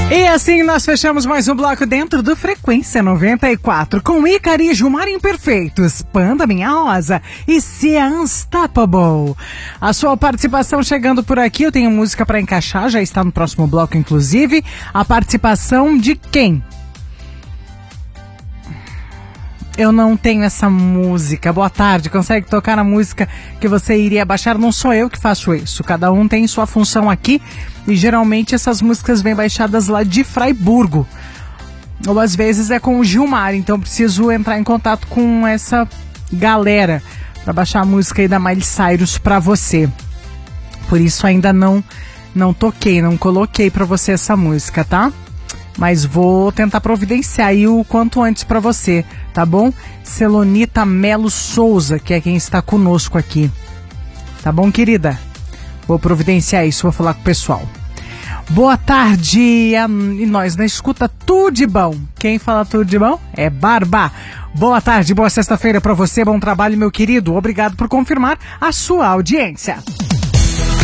E assim nós fechamos mais um bloco dentro do Frequência 94 com Icari, Gilmar Imperfeitos, Panda Minha Rosa e Cia Unstoppable. A sua participação chegando por aqui, eu tenho música para encaixar, já está no próximo bloco inclusive. A participação de quem? Eu não tenho essa música. Boa tarde, consegue tocar a música que você iria baixar? Não sou eu que faço isso, cada um tem sua função aqui e geralmente essas músicas vêm baixadas lá de Fraiburgo ou às vezes é com o Gilmar, então preciso entrar em contato com essa galera para baixar a música aí da Miley Cyrus para você. Por isso ainda não toquei, não coloquei para você essa música, tá? Mas vou tentar providenciar aí o quanto antes para você, tá bom? Celonita Melo Souza, que é quem está conosco aqui. Tá bom, querida? Vou providenciar isso, vou falar com o pessoal. Boa tarde, e nós na escuta, tudo de bom. Quem fala tudo de bom é Barba. Boa tarde, boa sexta-feira para você, bom trabalho, meu querido. Obrigado por confirmar a sua audiência.